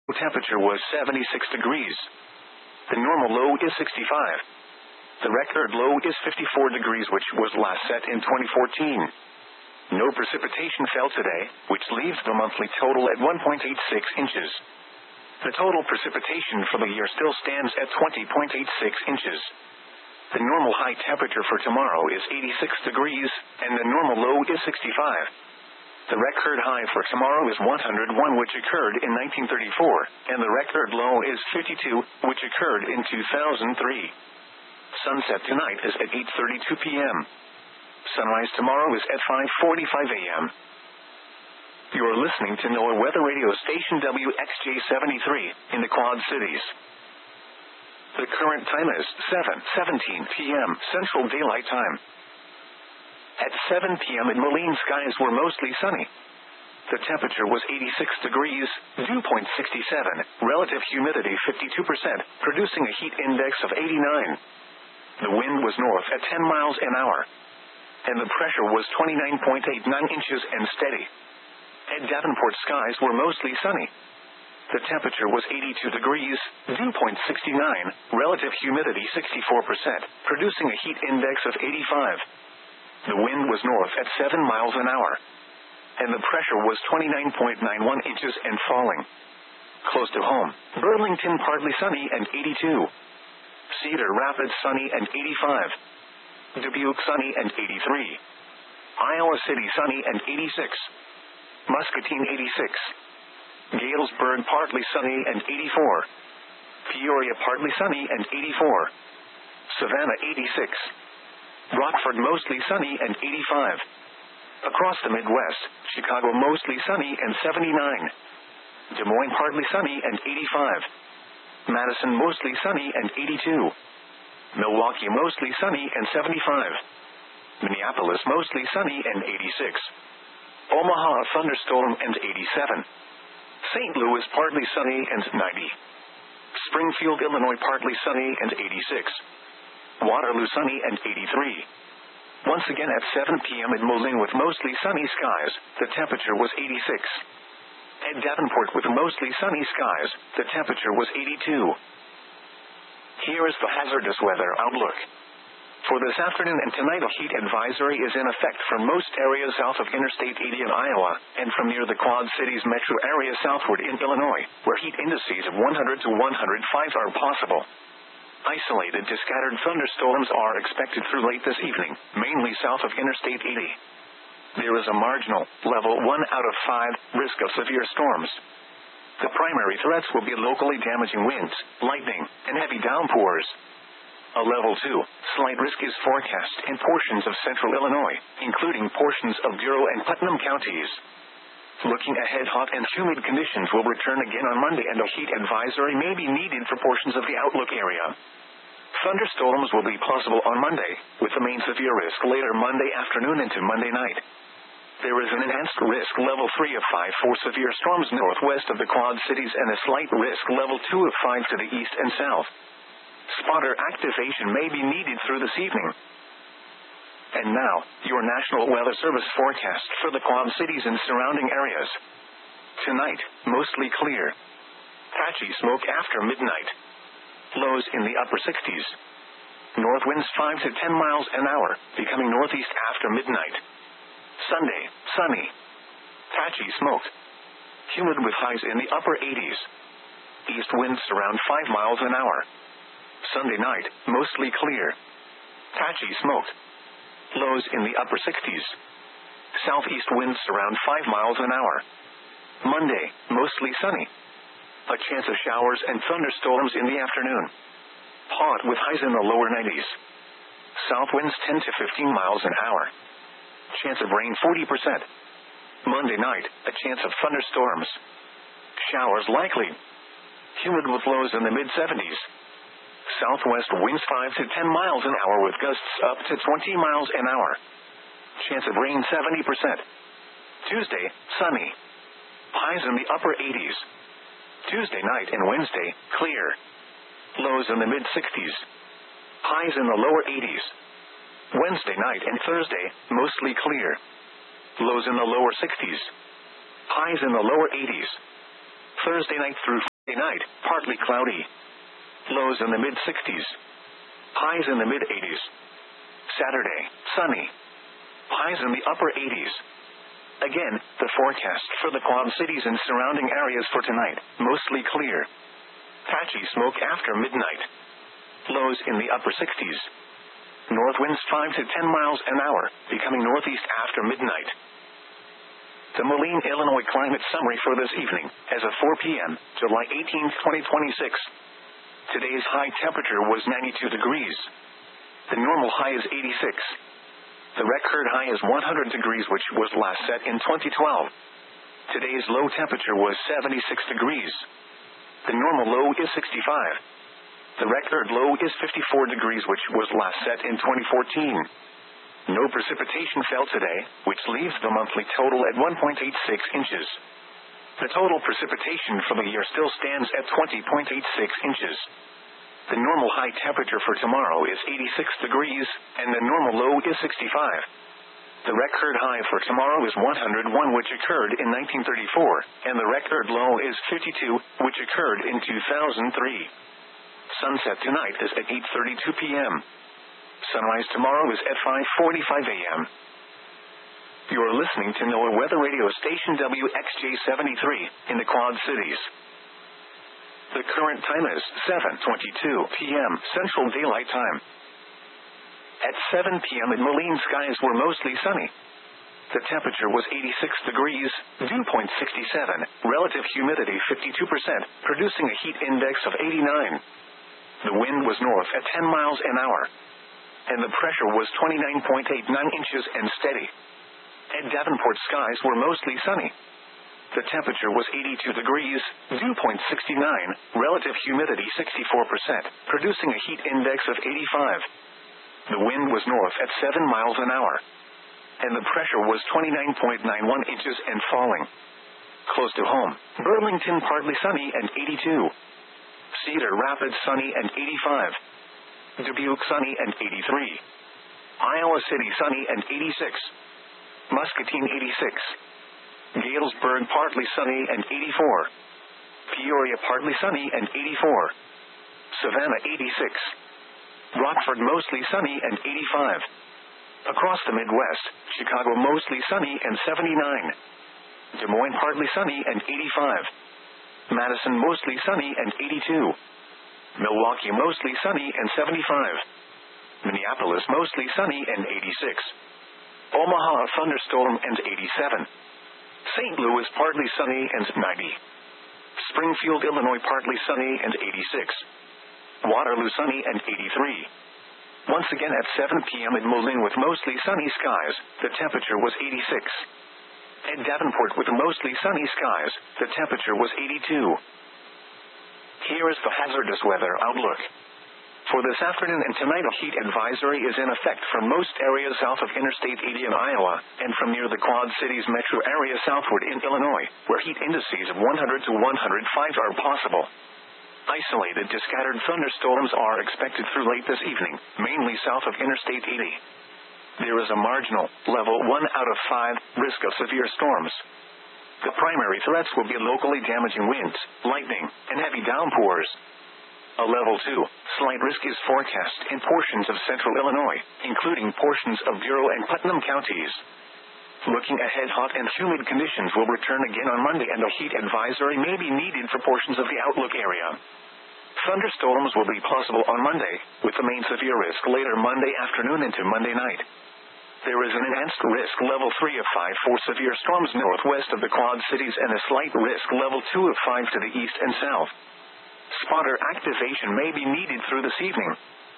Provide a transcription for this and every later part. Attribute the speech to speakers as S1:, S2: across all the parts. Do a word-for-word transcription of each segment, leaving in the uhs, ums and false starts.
S1: temperature was seventy-six degrees. The normal low is sixty-five. The record low is fifty-four degrees, which was last set in twenty fourteen. No precipitation fell today, which leaves the monthly total at one point eight six inches. The total precipitation for the year still stands at twenty point eight six inches. The normal high temperature for tomorrow is eighty-six degrees, and the normal low is sixty-five. The record high for tomorrow is one hundred one, which occurred in nineteen thirty-four, and the record low is fifty-two, which occurred in two thousand three. Sunset tonight is at eight thirty-two p.m. Sunrise tomorrow is at five forty-five a.m. You are listening to NOAA Weather Radio Station W X J seventy-three in the Quad Cities. The current time is seven seventeen p.m. Central Daylight Time. At seven p.m. in Moline, skies were mostly sunny. The temperature was eighty-six degrees, dew point sixty-seven, relative humidity fifty-two percent, producing a heat index of eighty-nine. The wind was north at ten miles an hour, and the pressure was twenty-nine point eight nine inches and steady. At Davenport, skies were mostly sunny. The temperature was eighty-two degrees, dew point sixty-nine, relative humidity sixty-four percent, producing a heat index of eighty-five. The wind was north at seven miles an hour, and the pressure was twenty-nine point nine one inches and falling. Close to home, Burlington partly sunny and eighty-two. Cedar Rapids sunny and eighty-five. Dubuque sunny and eighty-three. Iowa City sunny and eighty-six. Muscatine eighty-six. Galesburg partly sunny and eighty-four. Peoria partly sunny and eighty-four. Savannah eighty-six. Rockford mostly sunny and eighty-five. Across the Midwest, Chicago mostly sunny and seventy-nine. Des Moines partly sunny and eighty-five. Madison mostly sunny and eighty-two. Milwaukee mostly sunny and seventy-five. Minneapolis mostly sunny and eighty-six. Omaha a thunderstorm and eighty-seven. Saint Louis partly sunny and ninety. Springfield, Illinois partly sunny and eighty-six. Waterloo sunny and eighty-three. Once again at seven p.m. in Moline with mostly sunny skies, the temperature was eighty-six. At Davenport with mostly sunny skies, the temperature was eighty-two. Here is the hazardous weather outlook. For this afternoon and tonight, a heat advisory is in effect for most areas south of Interstate eighty in Iowa, and from near the Quad Cities metro area southward in Illinois, where heat indices of one hundred to one hundred five are possible. Isolated to scattered thunderstorms are expected through late this evening, mainly south of Interstate eighty. There is a marginal, level one out of five, risk of severe storms. The primary threats will be locally damaging winds, lightning, and heavy downpours. A level two, slight risk is forecast in portions of central Illinois, including portions of Bureau and Putnam counties. Looking ahead, hot and humid conditions will return again on Monday, and a heat advisory may be needed for portions of the outlook area. Thunderstorms will be possible on Monday, with the main severe risk later Monday afternoon into Monday night. There is an enhanced risk level three of five for severe storms northwest of the Quad Cities and a slight risk level two of five to the east and south. Spotter activation may be needed through this evening. And now, your National Weather Service forecast for the Quad Cities and surrounding areas. Tonight, mostly clear. Patchy smoke after midnight. Lows in the upper sixties. North winds five to ten miles an hour, becoming northeast after midnight. Sunday, sunny. Patchy smoke. Humid with highs in the upper eighties. East winds around five miles an hour. Sunday night, mostly clear. Patchy smoke. Lows in the upper sixties. Southeast winds around five miles an hour. Monday, mostly sunny. A chance of showers and thunderstorms in the afternoon. Hot with highs in the lower nineties. South winds ten to fifteen miles an hour. Chance of rain forty percent. Monday night, a chance of thunderstorms. Showers likely. Humid with lows in the mid seventies. Southwest winds five to ten miles an hour with gusts up to twenty miles an hour. Chance of rain seventy percent. Tuesday, sunny. Highs in the upper eighties. Tuesday night and Wednesday, clear. Lows in the mid sixties. Highs in the lower eighties. Wednesday night and Thursday, mostly clear. Lows in the lower sixties. Highs in the lower eighties. Thursday night through Night, partly cloudy. Lows in the mid sixties. Highs in the mid eighties. Saturday, sunny. Highs in the upper eighties. Again, the forecast for the Quad Cities and surrounding areas for tonight, mostly clear. Patchy smoke after midnight. Lows in the upper sixties. North winds five to ten miles an hour, becoming northeast after midnight. The Moline, Illinois climate summary for this evening, as of four p.m., July eighteenth, twenty twenty-six. Today's high temperature was ninety-two degrees. The normal high is eighty-six. The record high is one hundred degrees, which was last set in twenty twelve. Today's low temperature was seventy-six degrees. The normal low is sixty-five. The record low is fifty-four degrees, which was last set in twenty fourteen. No precipitation fell today, which leaves the monthly total at one point eight six inches. The total precipitation for the year still stands at twenty point eight six inches. The normal high temperature for tomorrow is eighty-six degrees, and the normal low is sixty-five. The record high for tomorrow is one hundred one, which occurred in nineteen thirty-four, and the record low is fifty-two, which occurred in two thousand three. Sunset tonight is at eight thirty-two p.m. Sunrise tomorrow is at five forty-five a.m. You're listening to NOAA Weather Radio Station W X J seventy-three, in the Quad Cities. The current time is seven twenty-two p.m. Central Daylight Time. At seven p.m. in Moline, skies were mostly sunny. The temperature was eighty-six degrees, dew point sixty-seven, relative humidity fifty-two percent, producing a heat index of eighty-nine. The wind was north at ten miles an hour. And the pressure was twenty-nine point eight nine inches and steady. At Davenport, skies were mostly sunny. The temperature was eighty-two degrees, dew point sixty-nine, relative humidity sixty-four percent, producing a heat index of eighty-five. The wind was north at seven miles an hour. And the pressure was twenty-nine point nine one inches and falling. Close to home, Burlington partly sunny and eighty-two. Cedar Rapids sunny and eighty-five. Dubuque sunny and eighty-three. Iowa City sunny and eighty-six. Muscatine eighty-six. Galesburg partly sunny and eighty-four. Peoria partly sunny and eighty-four. Savannah eighty-six. Rockford mostly sunny and eighty-five. Across the Midwest, Chicago mostly sunny and seventy-nine. Des Moines partly sunny and eighty-five. Madison mostly sunny and eighty-two. Milwaukee mostly sunny and seventy-five. Minneapolis mostly sunny and eighty-six. Omaha a thunderstorm and eighty-seven. Saint Louis partly sunny and ninety. Springfield, Illinois partly sunny and eighty-six. Waterloo sunny and eighty-three. Once again at seven p.m. in Moline with mostly sunny skies, the temperature was eighty-six. At Davenport with mostly sunny skies, the temperature was eighty-two. Here is the hazardous weather outlook. For this afternoon and tonight, a heat advisory is in effect for most areas south of Interstate eighty in Iowa, and from near the Quad Cities metro area southward in Illinois, where heat indices of one hundred to one hundred five are possible. Isolated to scattered thunderstorms are expected through late this evening, mainly south of Interstate eighty. There is a marginal, level one out of five, risk of severe storms. The primary threats will be locally damaging winds, lightning, and heavy downpours. A level two, slight risk is forecast in portions of central Illinois, including portions of Bureau and Putnam counties. Looking ahead, hot and humid conditions will return again on Monday, and a heat advisory may be needed for portions of the outlook area. Thunderstorms will be possible on Monday, with the main severe risk later Monday afternoon into Monday night. There is an enhanced risk level three of five for severe storms northwest of the Quad Cities and a slight risk level two of five to the east and south. Spotter activation may be needed through this evening.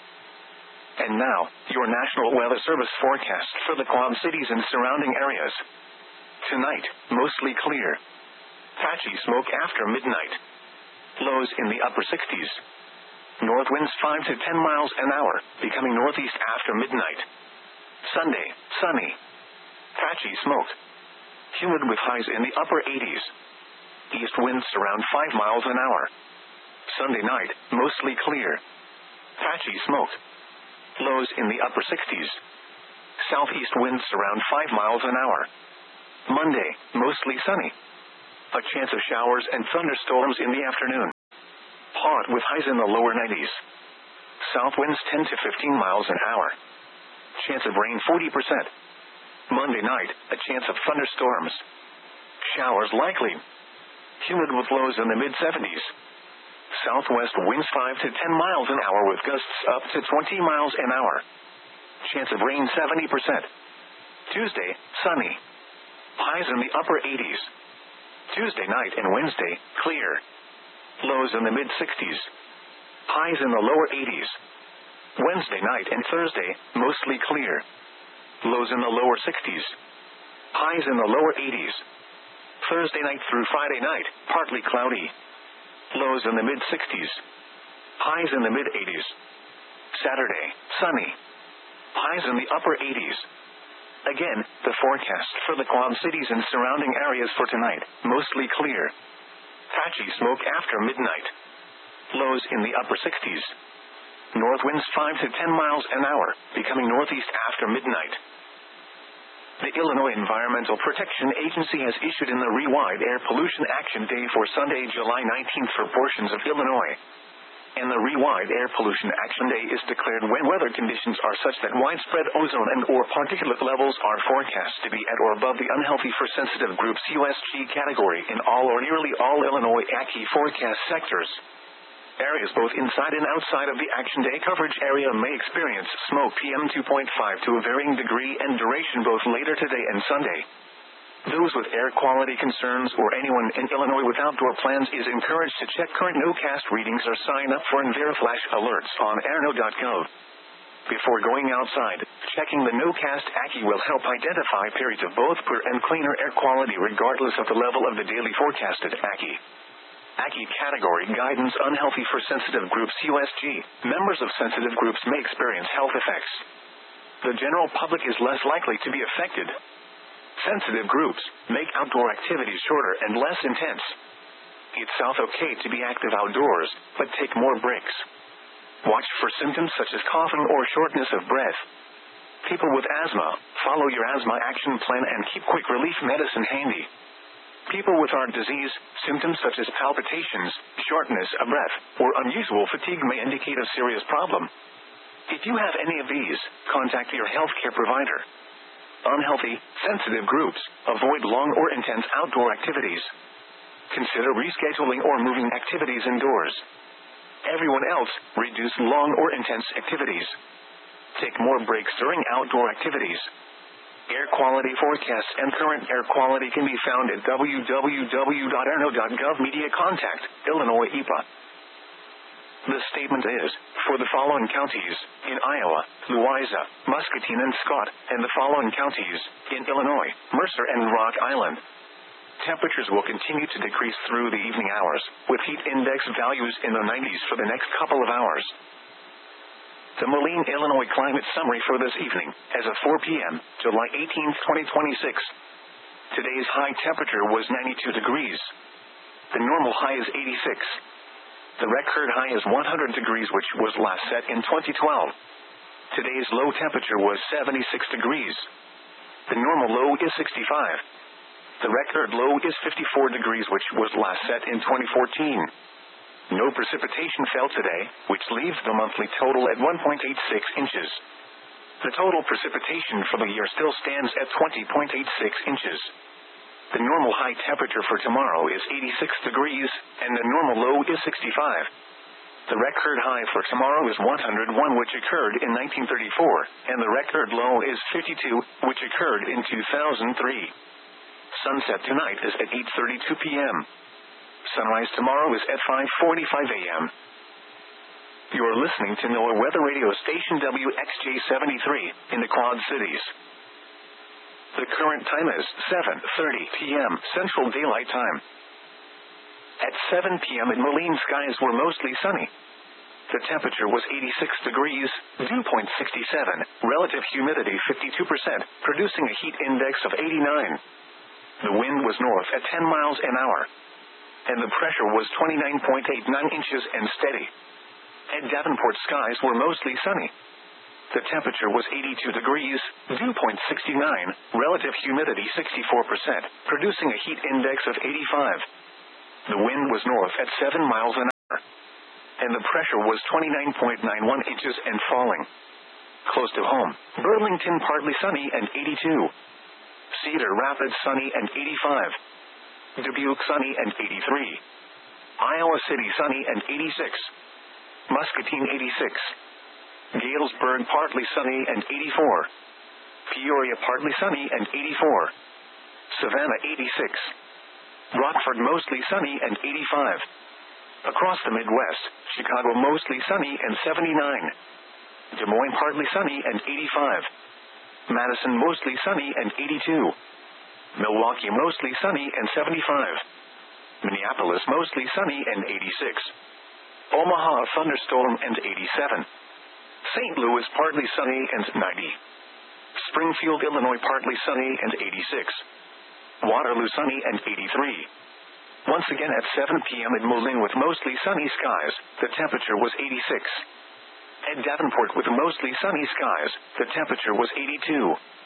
S1: And now, your National Weather Service forecast for the Quad Cities and surrounding areas. Tonight, mostly clear. Patchy smoke after midnight. Lows in the upper sixties. North winds five to ten miles an hour, becoming northeast after midnight. Sunday, sunny. Patchy smoke. Humid with highs in the upper eighties. East winds around five miles an hour. Sunday night, mostly clear. Patchy smoke. Lows in the upper sixties. Southeast winds around five miles an hour. Monday, mostly sunny. A chance of showers and thunderstorms in the afternoon. Hot with highs in the lower nineties. South winds ten to fifteen miles an hour. Chance of rain forty percent. Monday night, a chance of thunderstorms. Showers likely. Humid with lows in the mid seventies. Southwest winds five to ten miles an hour with gusts up to twenty miles an hour. Chance of rain seventy percent. Tuesday, sunny. Highs in the upper eighties. Tuesday night and Wednesday, clear. Lows in the mid sixties. Highs in the lower eighties. Wednesday night and Thursday, mostly clear. Lows in the lower sixties. Highs in the lower eighties. Thursday night through Friday night, partly cloudy. Lows in the mid sixties. Highs in the mid eighties. Saturday, sunny. Highs in the upper eighties. Again, the forecast for the Quad Cities and surrounding areas for tonight, mostly clear. Patchy smoke after midnight. Lows in the upper sixties. North winds five to ten miles an hour, becoming northeast after midnight. The Illinois Environmental Protection Agency has issued in the Rewide Air Pollution Action Day for Sunday, July nineteenth for portions of Illinois. And the Rewide Air Pollution Action Day is declared when weather conditions are such that widespread ozone and or particulate levels are forecast to be at or above the unhealthy for sensitive groups U S G category in all or nearly all Illinois A C I forecast sectors. Areas both inside and outside of the Action Day coverage area may experience smoke P M two point five to a varying degree and duration both later today and Sunday. Those with air quality concerns or anyone in Illinois with outdoor plans is encouraged to check current NOCAST readings or sign up for EnviroFlash alerts on airno dot gov. Before going outside, checking the NOCAST A C I will help identify periods of both poor and cleaner air quality regardless of the level of the daily forecasted A C I. A C I category guidance unhealthy for sensitive groups U S G. Members of sensitive groups may experience health effects. The general public is less likely to be affected. Sensitive groups make outdoor activities shorter and less intense. It's okay to be active outdoors, but take more breaks. Watch for symptoms such as coughing or shortness of breath. People with asthma, follow your asthma action plan and keep quick relief medicine handy. People with heart disease, symptoms such as palpitations, shortness of breath, or unusual fatigue may indicate a serious problem. If you have any of these, contact your healthcare provider. Unhealthy, sensitive groups, avoid long or intense outdoor activities. Consider rescheduling or moving activities indoors. Everyone else, reduce long or intense activities. Take more breaks during outdoor activities. Air quality forecasts and current air quality can be found at w w w dot airno dot gov. Media contact, Illinois E P A. The statement is, for the following counties, in Iowa, Louisa, Muscatine and Scott, and the following counties, in Illinois, Mercer and Rock Island. Temperatures will continue to decrease through the evening hours, with heat index values in the nineties for the next couple of hours. The Moline, Illinois climate summary for this evening, as of four p m, July eighteenth, twenty twenty-six. Today's high temperature was ninety-two degrees. The normal high is eighty-six. The record high is one hundred degrees, which was last set in twenty twelve. Today's low temperature was seventy-six degrees. The normal low is sixty-five. The record low is fifty-four degrees, which was last set in twenty fourteen. No precipitation fell today, which leaves the monthly total at one point eight six inches. The total precipitation for the year still stands at twenty point eight six inches. The normal high temperature for tomorrow is eighty-six degrees, and the normal low is sixty-five. The record high for tomorrow is one hundred one, which occurred in nineteen thirty-four, and the record low is fifty-two, which occurred in two thousand three. Sunset tonight is at eight thirty-two p m Sunrise tomorrow is at five forty-five a m You're listening to NOAA Weather Radio Station W X J seventy-three, in the Quad Cities. The current time is seven thirty p m Central Daylight Time. At seven p m in Moline, skies were mostly sunny. The temperature was eighty-six degrees, dew point sixty-seven, relative humidity fifty-two percent, producing a heat index of eighty-nine. The wind was north at ten miles an hour. And the pressure was twenty-nine point eight nine inches and steady. At Davenport, skies were mostly sunny. The temperature was eighty-two degrees, dew point sixty-nine, relative humidity sixty-four percent, producing a heat index of eighty-five. The wind was north at seven miles an hour. and the pressure was twenty-nine point nine one inches and falling. Close to home, Burlington partly sunny and eighty-two. Cedar Rapids sunny and eighty-five. Dubuque sunny and eighty-three. Iowa City sunny and eighty-six. Muscatine eighty-six. Galesburg partly sunny and eighty-four. Peoria partly sunny and eighty-four. Savannah eighty-six. Rockford mostly sunny and eighty-five. Across the Midwest, Chicago mostly sunny and seventy-nine. Des Moines partly sunny and eighty-five. Madison mostly sunny and eighty-two. Milwaukee mostly sunny and seventy-five. Minneapolis mostly sunny and eighty-six. Omaha thunderstorm and eighty-seven. Saint Louis partly sunny and ninety. Springfield, Illinois partly sunny and eighty-six. Waterloo sunny and eighty-three. Once again at seven p.m. in Moline with mostly sunny skies, the temperature was eighty-six. At Davenport with mostly sunny skies, the temperature was eighty-two.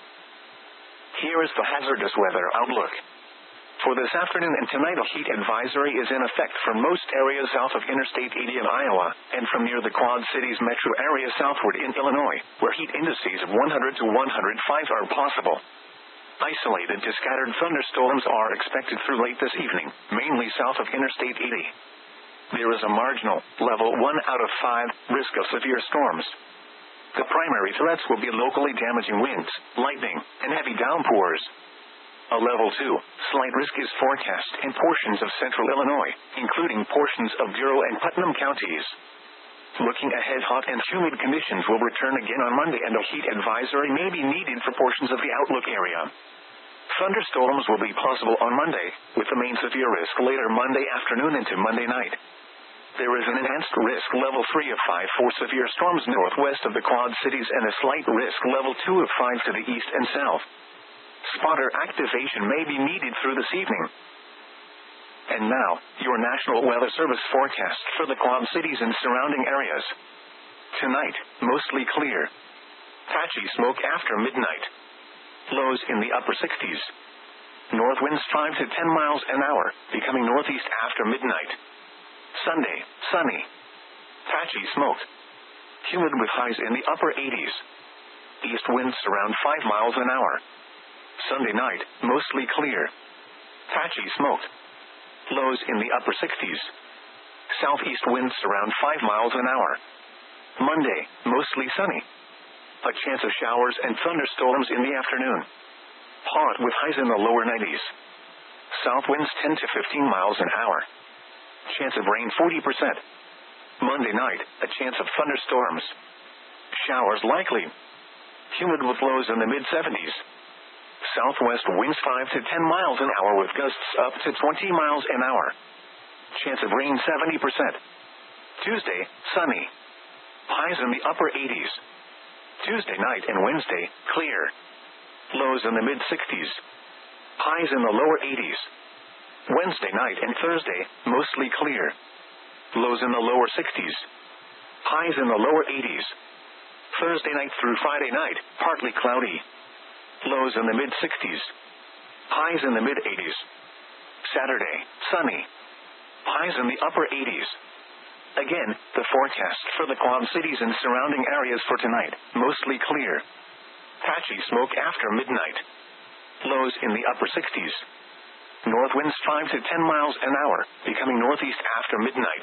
S1: Here is the hazardous weather outlook. For this afternoon and tonight, a heat advisory is in effect for most areas south of Interstate eighty in Iowa, and from near the Quad Cities metro area southward in Illinois, where heat indices of one hundred to one hundred five are possible. Isolated to scattered thunderstorms are expected through late this evening, mainly south of Interstate eighty. There is a marginal, level one out of five, risk of severe storms. The primary threats will be locally damaging winds, lightning, and heavy downpours. A level two, slight risk is forecast in portions of central Illinois, including portions of Bureau and Putnam counties. Looking ahead, hot and humid conditions will return again on Monday, and a heat advisory may be needed for portions of the outlook area. Thunderstorms will be possible on Monday, with the main severe risk later Monday afternoon into Monday night. There is an enhanced risk level three of five for severe storms northwest of the Quad Cities and a slight risk level two of five to the east and south. Spotter activation may be needed through this evening. And now, your National Weather Service forecast for the Quad Cities and surrounding areas. Tonight, mostly clear. Patchy smoke after midnight. Lows in the upper sixties. North winds five to ten miles an hour, becoming northeast after midnight. Sunday, sunny. Patchy smoke. Humid with highs in the upper eighties. East winds around five miles an hour. Sunday night, mostly clear. Patchy smoke. Lows in the upper sixties. Southeast winds around five miles an hour. Monday, mostly sunny. A chance of showers and thunderstorms in the afternoon. Hot with highs in the lower nineties. South winds ten to fifteen miles an hour. Chance of rain forty percent. Monday night, a chance of thunderstorms. Showers likely. Humid with lows in the mid seventies. Southwest winds five to ten miles an hour with gusts up to twenty miles an hour. Chance of rain seventy percent. Tuesday, sunny. Highs in the upper eighties. Tuesday night and Wednesday, clear. Lows in the mid sixties. Highs in the lower eighties. Wednesday night and Thursday, mostly clear. Lows in the lower sixties. Highs in the lower eighties. Thursday night through Friday night, partly cloudy. Lows in the mid sixties. Highs in the mid eighties. Saturday, sunny. Highs in the upper eighties. Again, the forecast for the Quad Cities and surrounding areas for tonight, mostly clear. Patchy smoke after midnight. Lows in the upper sixties. North winds five to ten miles an hour, becoming northeast after midnight.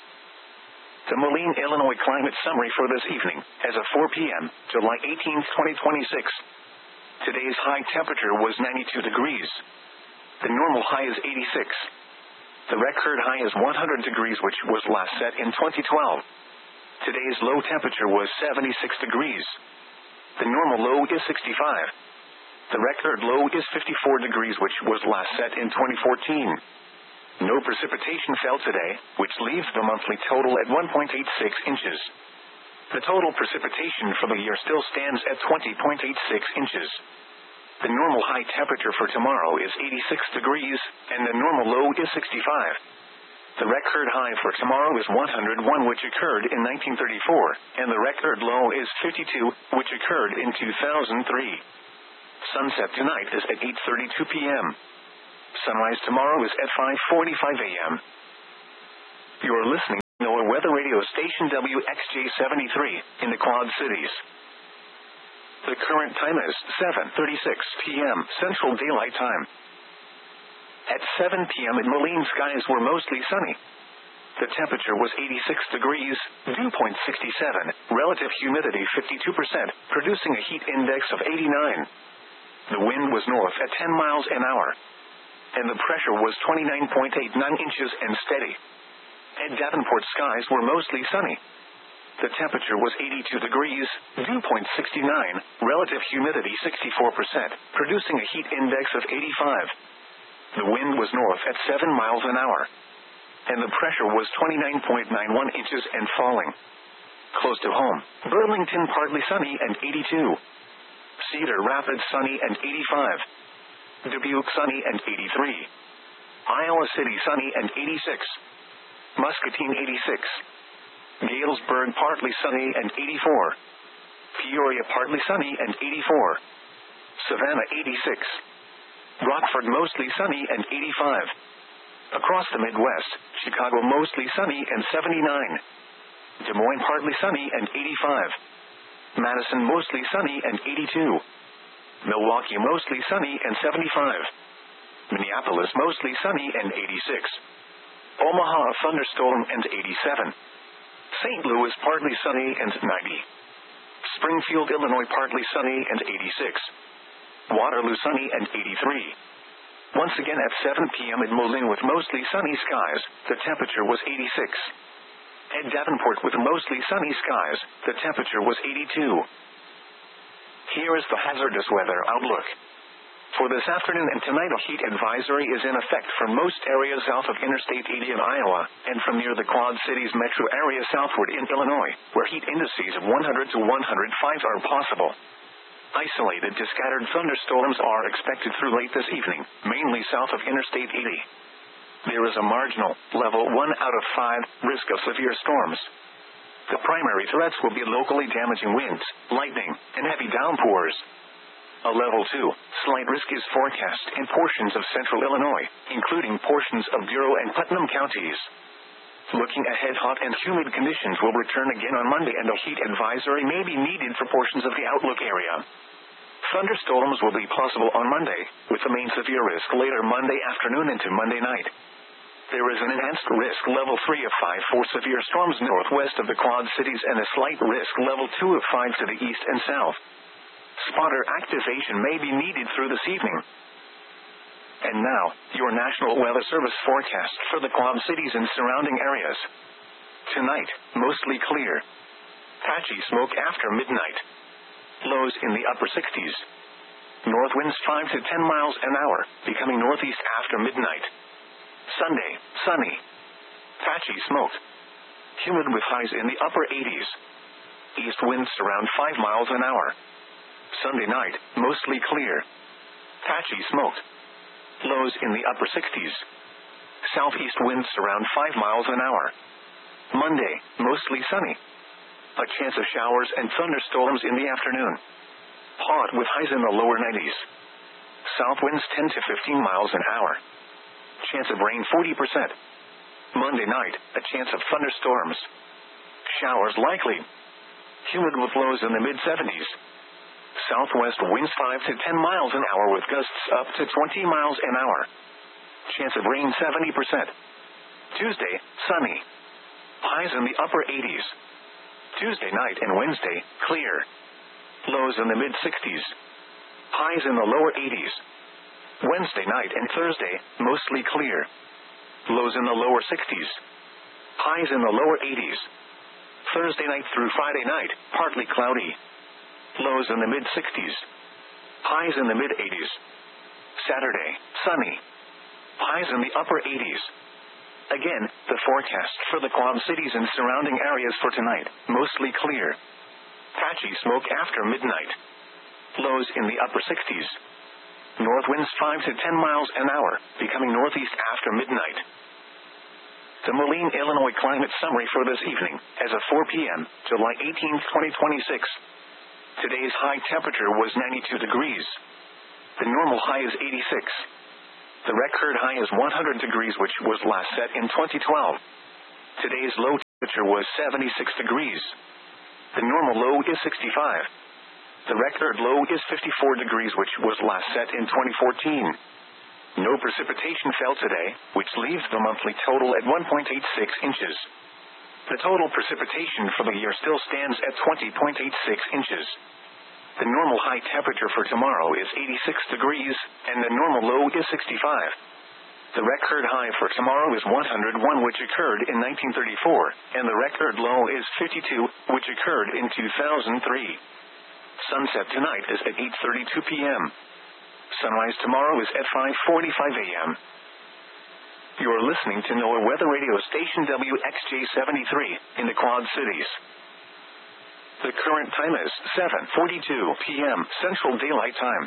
S1: The Moline, Illinois climate summary for this evening, as of four p.m., July eighteenth, twenty twenty-six. Today's high temperature was ninety-two degrees. The normal high is eighty-six. The record high is one hundred degrees, which was last set in twenty twelve. Today's low temperature was seventy-six degrees. The normal low is sixty-five. The record low is fifty-four degrees, which was last set in twenty fourteen. No precipitation fell today, which leaves the monthly total at one point eight six inches. The total precipitation for the year still stands at twenty point eight six inches. The normal high temperature for tomorrow is eighty-six degrees, and the normal low is sixty-five. The record high for tomorrow is one hundred one, which occurred in nineteen thirty-four, and the record low is fifty-two, which occurred in two thousand three. Sunset tonight is at eight thirty-two p.m. Sunrise tomorrow is at five forty-five a.m. You're listening to NOAA Weather Radio. radio station W X J seventy-three, in the Quad Cities. The current time is seven thirty-six p.m. Central Daylight Time. At seven p.m. in Moline, skies were mostly sunny. The temperature was eighty-six degrees, dew point sixty-seven, relative humidity fifty-two percent, producing a heat index of eighty-nine. The wind was north at ten miles an hour, and the pressure was twenty-nine point eight nine inches and steady. At Davenport, skies were mostly sunny. The temperature was eighty-two degrees, dew point sixty-nine, relative humidity sixty-four percent, producing a heat index of eighty-five. The wind was north at seven miles an hour, and the pressure was twenty-nine point nine one inches and falling. Close to home, Burlington partly sunny and eighty-two. Cedar Rapids sunny and eighty-five. Dubuque sunny and eighty-three. Iowa City sunny and eighty-six. Muscatine eighty-six. Galesburg partly sunny and eighty-four. Peoria partly sunny and eighty-four. Savannah eighty-six. Rockford mostly sunny and eighty-five. Across the Midwest, Chicago mostly sunny and seventy-nine. Des Moines partly sunny and eighty-five. Madison mostly sunny and eighty-two. Milwaukee mostly sunny and seventy-five. Minneapolis mostly sunny and eighty-six. Omaha a thunderstorm and eighty-seven. Saint Louis partly sunny and ninety. Springfield, Illinois partly sunny and eighty-six. Waterloo sunny and eighty-three. Once again at seven p.m. in Moline with mostly sunny skies, the temperature was eighty-six. At Davenport with mostly sunny skies, the temperature was eighty-two. Here is the hazardous weather outlook. For this afternoon and tonight, a heat advisory is in effect for most areas south of Interstate eighty in Iowa, and from near the Quad Cities metro area southward in Illinois, where heat indices of one hundred to one hundred five are possible. Isolated to scattered thunderstorms are expected through late this evening, mainly south of Interstate eighty. There is a marginal, level one out of five, risk of severe storms. The primary threats will be locally damaging winds, lightning, and heavy downpours. A level two, slight risk is forecast in portions of central Illinois, including portions of Bureau and Putnam counties. Looking ahead, hot and humid conditions will return again on Monday, and a heat advisory may be needed for portions of the outlook area. Thunderstorms will be possible on Monday, with the main severe risk later Monday afternoon into Monday night. There is an enhanced risk level three of five for severe storms northwest of the Quad Cities and a slight risk level two of five to the east and south. Spotter activation may be needed through this evening. And now, your National Weather Service forecast for the Quad Cities and surrounding areas. Tonight, mostly clear. Patchy smoke after midnight. Lows in the upper sixties. North winds five to ten miles an hour, becoming northeast after midnight. Sunday, sunny. Patchy smoke. Humid with highs in the upper eighties. East winds around five miles an hour. Sunday night, mostly clear. Patchy smoke. Lows in the upper sixties. Southeast winds around five miles an hour. Monday, mostly sunny. A chance of showers and thunderstorms in the afternoon. Hot with highs in the lower nineties. South winds ten to fifteen miles an hour. Chance of rain forty percent. Monday night, a chance of thunderstorms. Showers likely. Humid with lows in the mid seventies. Southwest winds five to ten miles an hour with gusts up to twenty miles an hour. Chance of rain seventy percent. Tuesday, sunny. Highs in the upper eighties. Tuesday night and Wednesday, clear. Lows in the mid sixties. Highs in the lower eighties. Wednesday night and Thursday, mostly clear. Lows in the lower sixties. Highs in the lower eighties. Thursday night through Friday night, partly cloudy. Lows in the mid sixties. Highs in the mid eighties. Saturday, sunny. Highs in the upper eighties. Again, the forecast for the Quad Cities and surrounding areas for tonight, mostly clear. Patchy smoke after midnight. Lows in the upper sixties. North winds five to ten miles an hour, becoming northeast after midnight. The Moline, Illinois climate summary for this evening, as of four p.m., July eighteenth, twenty twenty-six. Today's high temperature was ninety-two degrees. The normal high is eighty-six. The record high is one hundred degrees, which was last set in twenty twelve. Today's low temperature was seventy-six degrees. The normal low is sixty-five. The record low is fifty-four degrees, which was last set in twenty fourteen. No precipitation fell today, which leaves the monthly total at one point eight six inches. The total precipitation for the year still stands at twenty point eight six inches. The normal high temperature for tomorrow is eighty-six degrees, and the normal low is sixty-five. The record high for tomorrow is one hundred one, which occurred in nineteen thirty-four, and the record low is fifty-two, which occurred in two thousand three. Sunset tonight is at eight thirty-two p.m. Sunrise tomorrow is at five forty-five a.m. You're listening to NOAA Weather Radio Station W X J seventy-three in the Quad Cities. The current time is seven forty-two p.m. Central Daylight Time.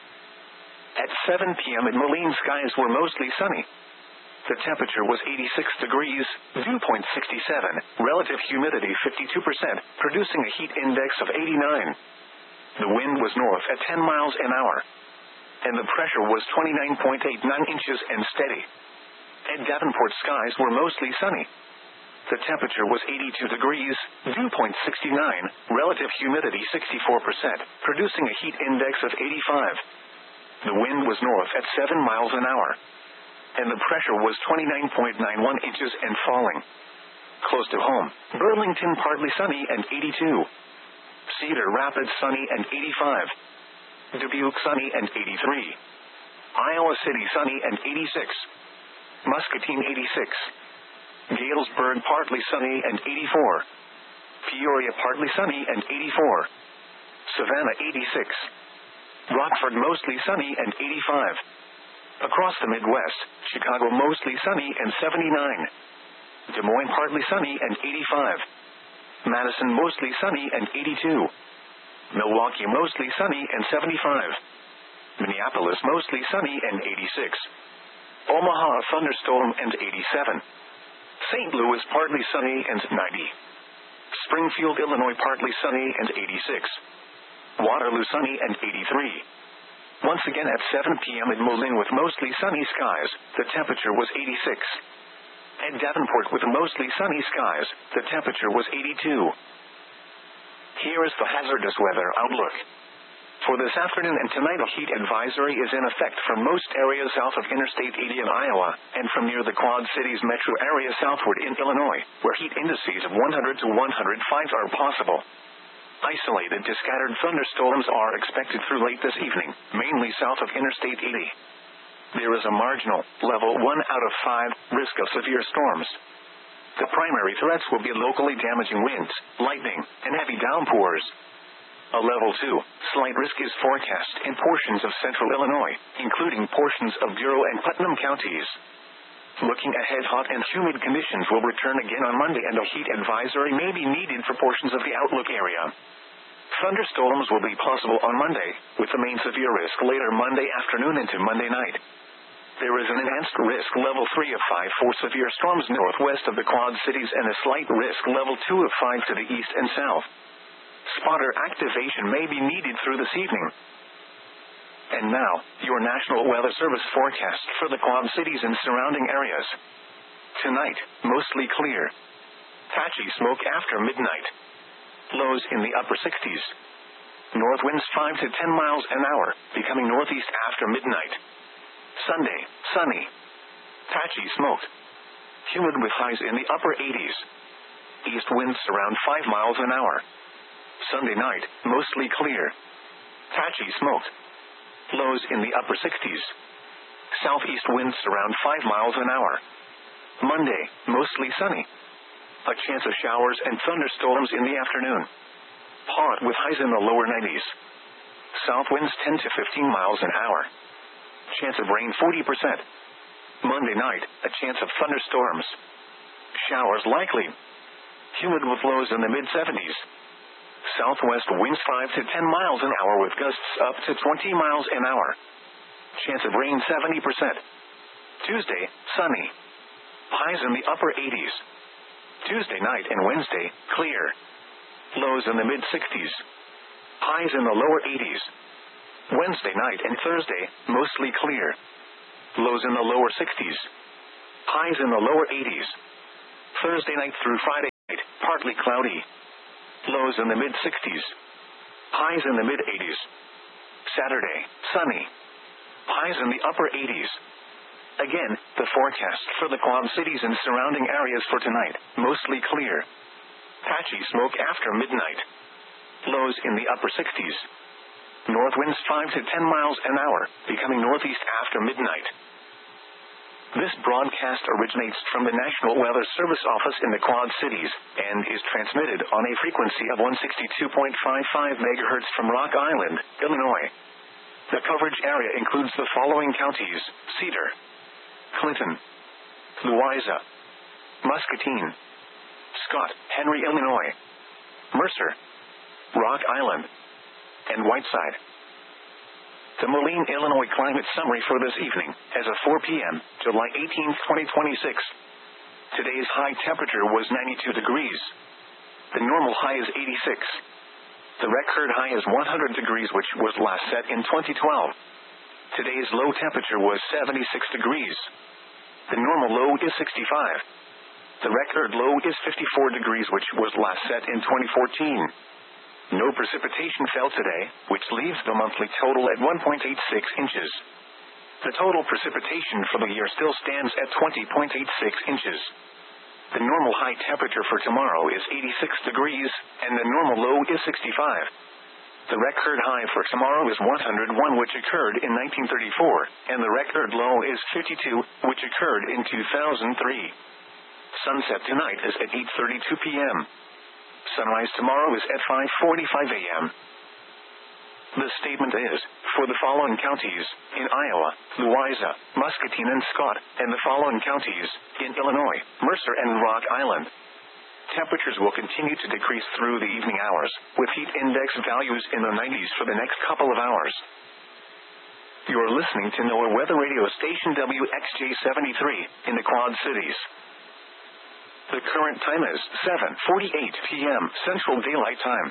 S1: At seven p.m. in Moline, skies were mostly sunny. The temperature was eighty-six degrees, dew point sixty-seven, relative humidity fifty-two percent, producing a heat index of eighty-nine. The wind was north at ten miles an hour, and the pressure was twenty-nine point eight nine inches and steady. At Davenport, skies were mostly sunny. The temperature was eighty-two degrees, dew point sixty-nine, relative humidity sixty-four percent, producing a heat index of eighty-five. The wind was north at seven miles an hour, and the pressure was twenty-nine point nine one inches and falling. Close to home, Burlington partly sunny and eighty-two. Cedar Rapids sunny and eighty-five. Dubuque sunny and eighty-three. Iowa City sunny and eighty-six. Muscatine eighty-six. Galesburg partly sunny and eighty-four. Peoria partly sunny and eighty-four. Savannah eighty-six. Rockford mostly sunny and eighty-five. Across the Midwest, Chicago mostly sunny and seventy-nine. Des Moines partly sunny and eighty-five. Madison mostly sunny and eighty-two. Milwaukee mostly sunny and seventy-five. Minneapolis mostly sunny and eighty-six. Omaha a thunderstorm and eighty-seven. Saint Louis partly sunny and ninety. Springfield, Illinois partly sunny and eighty-six. Waterloo sunny and eighty-three. Once again at seven p.m. in Moline with mostly sunny skies, the temperature was eighty-six. At Davenport with mostly sunny skies, the temperature was eighty-two. Here is the hazardous weather outlook. For this afternoon and tonight, a heat advisory is in effect for most areas south of Interstate eighty in Iowa, and from near the Quad Cities metro area southward in Illinois, where heat indices of one hundred to one hundred five are possible. Isolated to scattered thunderstorms are expected through late this evening, mainly south of Interstate eighty. There is a marginal, level one out of five, risk of severe storms. The primary threats will be locally damaging winds, lightning, and heavy downpours. A level two, slight risk is forecast in portions of central Illinois, including portions of Bureau and Putnam counties. Looking ahead, hot and humid conditions will return again on Monday, and a heat advisory may be needed for portions of the outlook area. Thunderstorms will be possible on Monday, with the main severe risk later Monday afternoon into Monday night. There is an enhanced risk level three of five for severe storms northwest of the Quad Cities and a slight risk level two of five to the east and south. Spotter activation may be needed through this evening. And now, your National Weather Service forecast for the Quad Cities and surrounding areas. Tonight, mostly clear. Patchy smoke after midnight. Lows in the upper sixties. North winds five to ten miles an hour, becoming northeast after midnight. Sunday, sunny. Patchy smoke. Humid with highs in the upper eighties. East winds around five miles an hour. Sunday night, mostly clear. Patchy smoke. Lows in the upper sixties. Southeast winds around five miles an hour. Monday, mostly sunny. A chance of showers and thunderstorms in the afternoon. Hot with highs in the lower nineties. South winds ten to fifteen miles an hour. Chance of rain forty percent. Monday night, a chance of thunderstorms. Showers likely. Humid with lows in the mid seventies. Southwest winds five to ten miles an hour with gusts up to twenty miles an hour. Chance of rain seventy percent. Tuesday, sunny. Highs in the upper eighties. Tuesday night and Wednesday, clear. Lows in the mid sixties. Highs in the lower eighties. Wednesday night and Thursday, mostly clear. Lows in the lower sixties. Highs in the lower eighties. Thursday night through Friday night, partly cloudy. Lows in the mid sixties. Highs in the mid eighties. Saturday, sunny. Highs in the upper eighties. Again, the forecast for the Quad Cities and surrounding areas for tonight, mostly clear. Patchy smoke after midnight. Lows in the upper sixties. North winds five to ten miles an hour, becoming northeast after midnight. This broadcast originates from the National Weather Service Office in the Quad Cities, and is transmitted on a frequency of one sixty-two point five five megahertz from Rock Island, Illinois. The coverage area includes the following counties: Cedar, Clinton, Louisa, Muscatine, Scott, Henry, Illinois, Mercer, Rock Island, and Whiteside. The Moline, Illinois climate summary for this evening, as of four p.m., July eighteenth, twenty twenty-six. Today's high temperature was ninety-two degrees. The normal high is eighty-six. The record high is one hundred degrees, which was last set in twenty twelve. Today's low temperature was seventy-six degrees. The normal low is sixty-five. The record low is fifty-four degrees, which was last set in twenty fourteen. No precipitation fell today, which leaves the monthly total at one point eight six inches. The total precipitation for the year still stands at twenty point eight six inches. The normal high temperature for tomorrow is eighty-six degrees, and the normal low is sixty-five. The record high for tomorrow is one hundred one, which occurred in nineteen thirty-four, and the record low is fifty-two, which occurred in two thousand three. Sunset tonight is at eight thirty-two p.m. Sunrise tomorrow is at five forty-five a.m. The statement is, for the following counties, in Iowa, Louisa, Muscatine and Scott, and the following counties, in Illinois, Mercer and Rock Island. Temperatures will continue to decrease through the evening hours, with heat index values in the nineties for the next couple of hours. You are listening to NOAA Weather Radio Station W X J seventy-three, in the Quad Cities. The current time is seven forty-eight p.m. Central Daylight Time.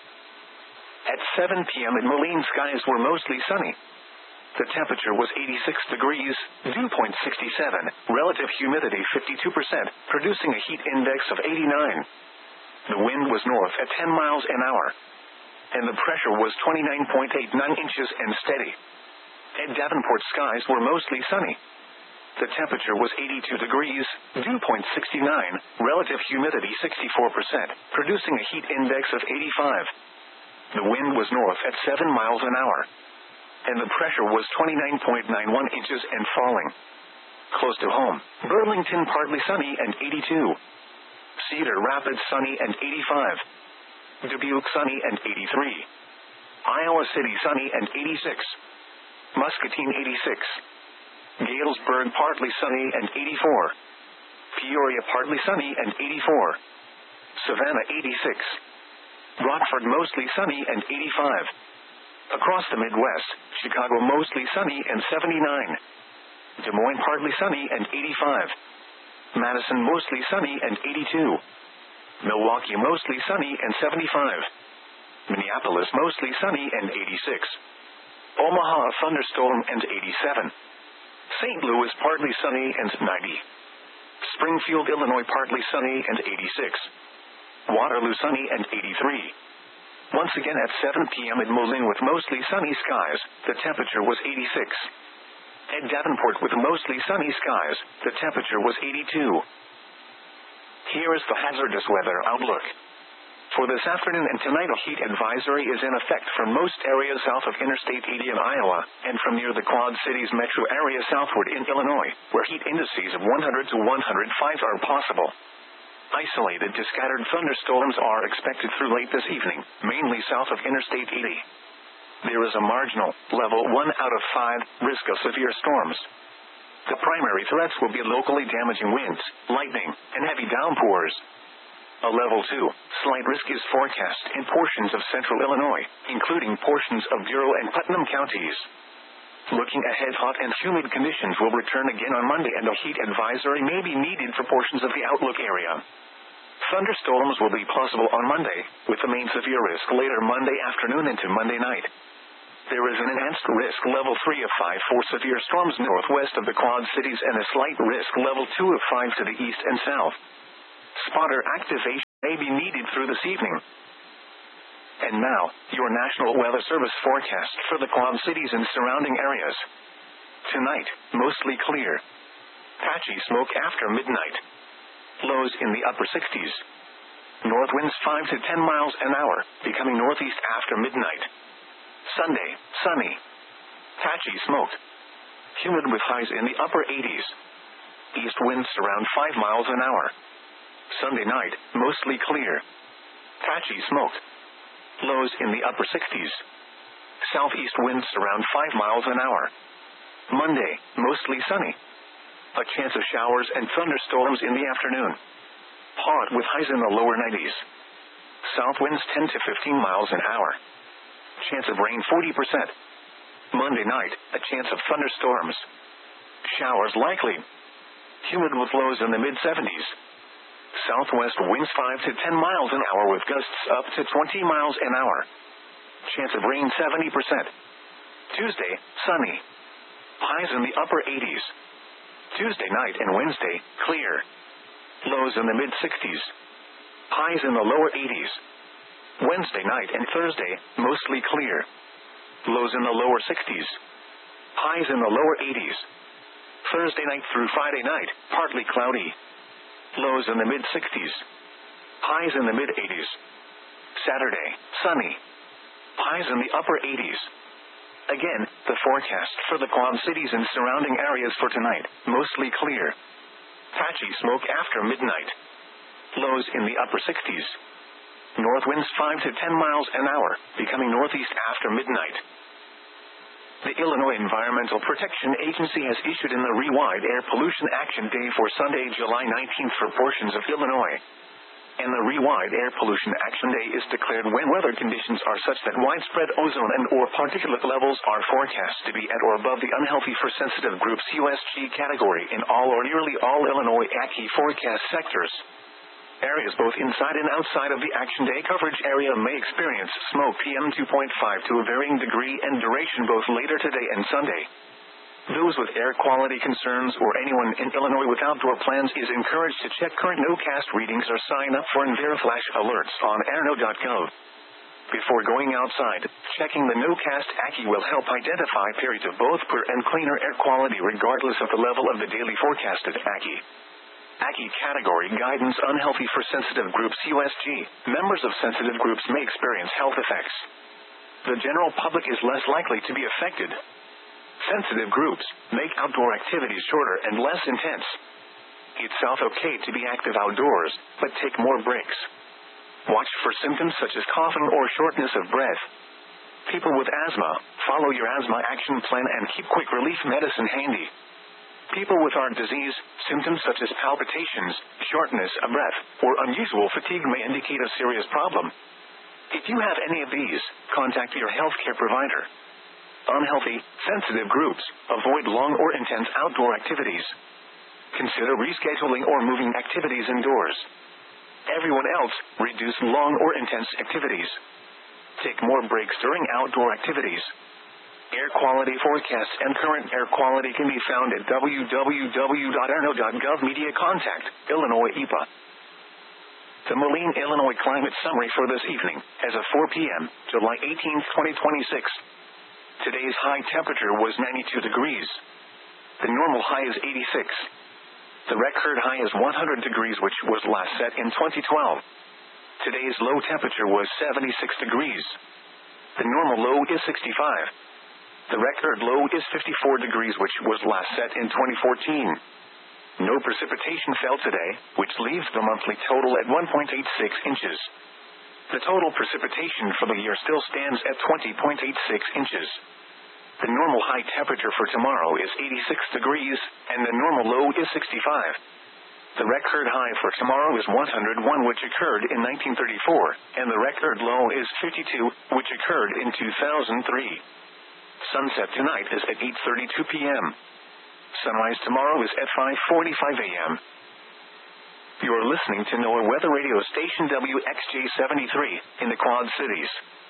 S1: At seven p.m. in Moline, skies were mostly sunny. The temperature was eighty-six degrees, dew point sixty-seven, relative humidity fifty-two percent, producing a heat index of eighty-nine. The wind was north at ten miles an hour, and the pressure was twenty-nine point eight nine inches and steady. At Davenport, skies were mostly sunny. The temperature was eighty-two degrees, dew point sixty-nine, relative humidity sixty-four percent, producing a heat index of eighty-five. The wind was north at seven miles an hour, and the pressure was twenty-nine point nine one inches and falling. Close to home, Burlington partly sunny and eighty-two. Cedar Rapids sunny and eighty-five. Dubuque sunny and eighty-three. Iowa City sunny and eighty-six. Muscatine eighty-six. Galesburg partly sunny and eighty-four. Peoria partly sunny and eighty-four. Savannah eighty-six. Rockford mostly sunny and eighty-five. Across the Midwest, Chicago mostly sunny and seventy-nine. Des Moines partly sunny and eighty-five. Madison mostly sunny and eighty-two. Milwaukee mostly sunny and seventy-five. Minneapolis mostly sunny and eighty-six. Omaha a thunderstorm and eighty-seven. Saint Louis partly sunny and ninety. Springfield, Illinois partly sunny and eighty-six. Waterloo sunny and eighty-three. Once again at seven p.m. in Moline with mostly sunny skies, the temperature was eighty-six. At Davenport with mostly sunny skies, the temperature was eighty-two. Here is the hazardous weather outlook. For this afternoon and tonight, a heat advisory is in effect for most areas south of Interstate eighty in Iowa, and from near the Quad Cities metro area southward in Illinois, where heat indices of one hundred to one hundred five are possible. Isolated to scattered thunderstorms are expected through late this evening, mainly south of Interstate eighty. There is a marginal, level one out of five, risk of severe storms. The primary threats will be locally damaging winds, lightning, and heavy downpours. A level two, slight risk is forecast in portions of central Illinois, including portions of Bureau and Putnam counties. Looking ahead, hot and humid conditions will return again on Monday, and a heat advisory may be needed for portions of the outlook area. Thunderstorms will be possible on Monday, with the main severe risk later Monday afternoon into Monday night. There is an enhanced risk level three of five for severe storms northwest of the Quad Cities and a slight risk level two of five to the east and south. spotter activation may be needed through this evening. And now, your National Weather Service forecast for the Quad Cities and surrounding areas. Tonight, mostly clear. Patchy smoke after midnight. Lows in the upper sixties. North winds five to ten miles an hour, becoming northeast after midnight. Sunday, sunny. Patchy smoke. Humid with highs in the upper eighties. East winds around five miles an hour. Sunday night, mostly clear. Patchy smoke. Lows in the upper sixties. Southeast winds around five miles an hour. Monday, mostly sunny. A chance of showers and thunderstorms in the afternoon. Hot with highs in the lower nineties. South winds ten to fifteen miles an hour. Chance of rain forty percent. Monday night, a chance of thunderstorms. Showers likely. Humid with lows in the mid-seventies. Southwest winds five to ten miles an hour with gusts up to twenty miles an hour. Chance of rain seventy percent. Tuesday, sunny. Highs in the upper eighties. Tuesday night and Wednesday, clear. Lows in the mid-sixties. Highs in the lower eighties. Wednesday night and Thursday, mostly clear. Lows in the lower sixties. Highs in the lower eighties. Thursday night through Friday night, partly cloudy. Lows in the mid-sixties. Highs in the mid-eighties. Saturday, sunny. Highs in the upper eighties. Again, the forecast for the Quad Cities and surrounding areas for tonight, mostly clear. Patchy smoke after midnight. Lows in the upper sixties. North winds five to ten miles an hour, becoming northeast after midnight. The Illinois Environmental Protection Agency has issued in the Rewide Air Pollution Action Day for Sunday, July nineteenth for portions of Illinois. And the Rewide Air Pollution Action Day is declared when weather conditions are such that widespread ozone and or particulate levels are forecast to be at or above the unhealthy for sensitive groups U S G category in all or nearly all Illinois A C C I forecast sectors. Areas both inside and outside of the Action Day coverage area may experience smoke P M two point five to a varying degree and duration both later today and Sunday. Those with air quality concerns or anyone in Illinois with outdoor plans is encouraged to check current NOCAST readings or sign up for EnviroFlash alerts on airno dot gov. Before going outside, checking the NOCAST A C C I will help identify periods of both poor and cleaner air quality regardless of the level of the daily forecasted A C C I. A C C I category guidance unhealthy for sensitive groups U S G. Members of sensitive groups may experience health effects. The general public is less likely to be affected. Sensitive groups make outdoor activities shorter and less intense. It's okay to be active outdoors, but take more breaks. Watch for symptoms such as coughing or shortness of breath. People with asthma, follow your asthma action plan and keep quick relief medicine handy. People with heart disease, symptoms such as palpitations, shortness of breath, or unusual fatigue may indicate a serious problem. If you have any of these, contact your healthcare provider. Unhealthy, sensitive groups, avoid long or intense outdoor activities. Consider rescheduling or moving activities indoors. Everyone else, reduce long or intense activities. Take more breaks during outdoor activities. Air quality forecasts and current air quality can be found at w w w dot airno dot gov. Media contact, Illinois E P A. The Moline, Illinois climate summary for this evening, as of four p m, July eighteenth, twenty twenty-six. Today's high temperature was ninety-two degrees. The normal high is eighty-six. The record high is one hundred degrees, which was last set in twenty twelve. Today's low temperature was seventy-six degrees. The normal low is sixty-five. The record low is fifty-four degrees, which was last set in twenty fourteen. No precipitation fell today, which leaves the monthly total at one point eight six inches. The total precipitation for the year still stands at twenty point eight six inches. The normal high temperature for tomorrow is eighty-six degrees, and the normal low is sixty-five. The record high for tomorrow is one hundred one, which occurred in nineteen thirty-four, and the record low is fifty-two, which occurred in two thousand three. Sunset tonight is at eight thirty-two p m Sunrise tomorrow is at five forty-five a m You are listening to NOAA Weather Radio Station W X J seventy-three in the Quad Cities.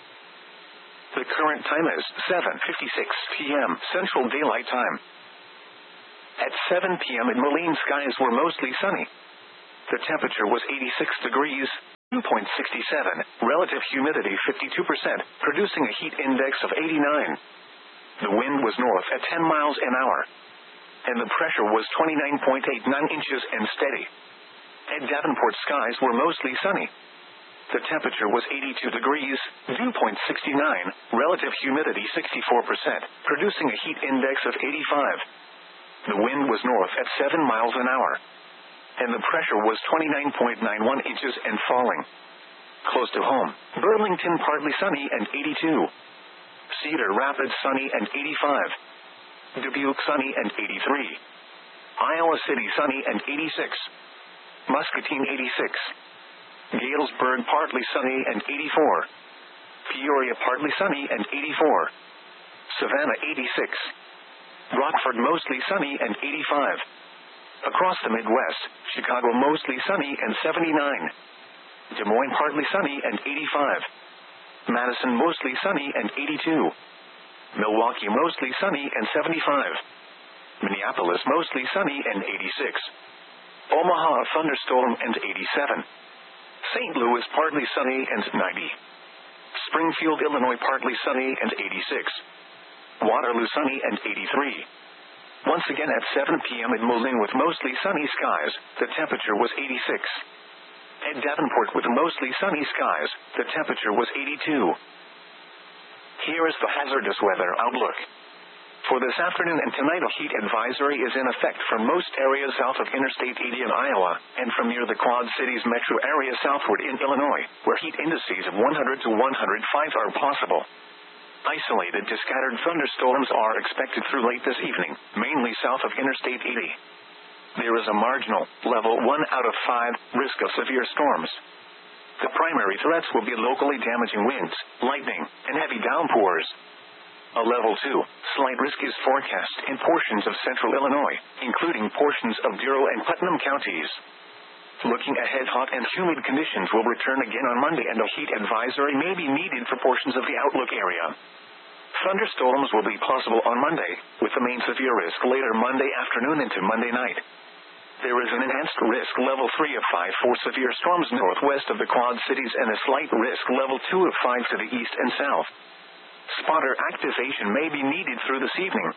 S1: The current time is seven fifty-six p m Central Daylight Time. At seven p m in Moline, skies were mostly sunny. The temperature was eighty-six degrees, dew point sixty-seven, relative humidity fifty-two percent, producing a heat index of eighty-nine. The wind was north at ten miles an hour, and the pressure was twenty-nine point eight nine inches and steady. At Davenport, skies were mostly sunny. The temperature was eighty-two degrees, dew point sixty-nine, relative humidity sixty-four percent, producing a heat index of eighty-five. The wind was north at seven miles an hour, and the pressure was twenty-nine point nine one inches and falling. Close to home, Burlington partly sunny and eighty-two. Cedar Rapids sunny and eighty-five. Dubuque sunny and eighty-three. Iowa City sunny and eighty-six. Muscatine eighty-six. Galesburg partly sunny and eighty-four. Peoria partly sunny and eighty-four. Savannah eighty-six. Rockford mostly sunny and eighty-five. Across the Midwest, Chicago mostly sunny and seventy-nine. Des Moines partly sunny and eighty-five. Madison mostly sunny and eighty-two. Milwaukee mostly sunny and seventy-five. Minneapolis mostly sunny and eighty-six. Omaha a thunderstorm and eighty-seven. Saint Louis partly sunny and ninety. Springfield, Illinois partly sunny and eighty-six. Waterloo sunny and eighty-three. Once again at seven p.m. in Moline with mostly sunny skies, the temperature was eighty-six. At Davenport with mostly sunny skies, the temperature was eighty-two. Here is the hazardous weather outlook. For this afternoon and tonight, a heat advisory is in effect for most areas south of Interstate eighty in Iowa, and from near the Quad Cities metro area southward in Illinois, where heat indices of one hundred to one hundred five are possible. Isolated to scattered thunderstorms are expected through late this evening, mainly south of Interstate eighty. There is a marginal, level one out of five, risk of severe storms. The primary threats will be locally damaging winds, lightning, and heavy downpours. A level two, slight risk is forecast in portions of central Illinois, including portions of Bureau and Putnam counties. Looking ahead, hot and humid conditions will return again on Monday, and a heat advisory may be needed for portions of the outlook area. Thunderstorms will be possible on Monday, with the main severe risk later Monday afternoon into Monday night. There is an enhanced risk level three of five for severe storms northwest of the Quad Cities and a slight risk level two of five to the east and south. Spotter activation may be needed through this evening.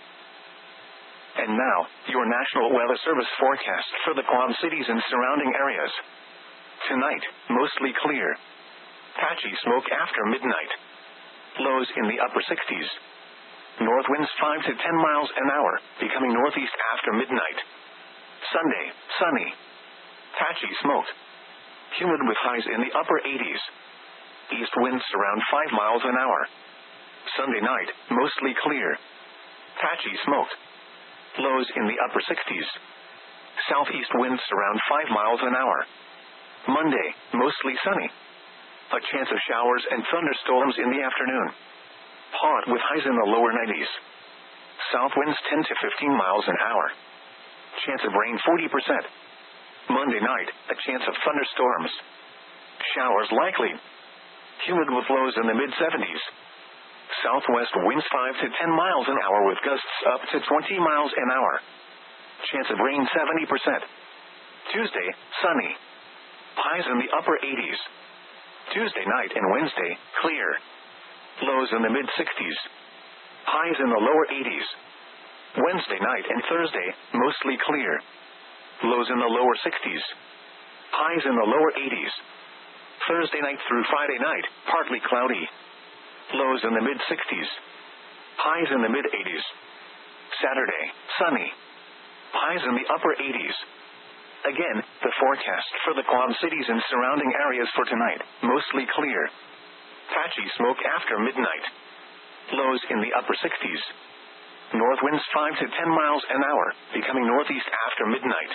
S1: And now, your National Weather Service forecast for the Quad Cities and surrounding areas. Tonight, mostly clear. Patchy smoke after midnight. Lows in the upper sixties. North winds five to ten miles an hour, becoming northeast after midnight. Sunday, sunny. Patchy smoke. Humid with highs in the upper eighties. East winds around five miles an hour. Sunday night, mostly clear. Patchy smoke. Lows in the upper sixties. Southeast winds around five miles an hour. Monday, mostly sunny. A chance of showers and thunderstorms in the afternoon. Hot with highs in the lower nineties. South winds ten to fifteen miles an hour. Chance of rain forty percent. Monday night, a chance of thunderstorms. Showers likely. Humid with lows in the mid seventies. Southwest winds five to ten miles an hour with gusts up to twenty miles an hour. Chance of rain seventy percent. Tuesday, sunny. Highs in the upper eighties. Tuesday night and Wednesday, clear. Lows in the mid sixties. Highs in the lower eighties. Wednesday night and Thursday, mostly clear. Lows in the lower sixties. Highs in the lower eighties. Thursday night through Friday night, partly cloudy. Lows in the mid sixties. Highs in the mid eighties. Saturday, sunny. Highs in the upper eighties. Again, the forecast for the Quad Cities and surrounding areas for tonight, mostly clear. Patchy smoke after midnight. Lows in the upper sixties. North winds five to ten miles an hour, becoming northeast after midnight.